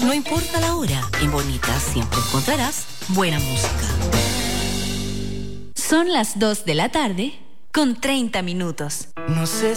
No importa la hora, en Bonita siempre encontrarás buena música. Son las 2 de la tarde con 30 minutos. No sé